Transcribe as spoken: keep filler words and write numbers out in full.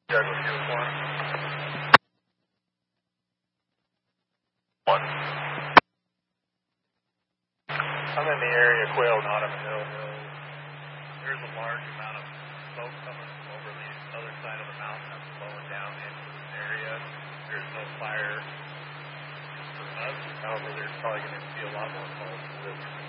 Douglas Uniform. One. I'm in the area Quail Nottingham Hill. There's a large amount of smoke coming from over the other side of the mountain that's blowing down into this area. There's no fire for us. However, there's probably going to be a lot more calls for this.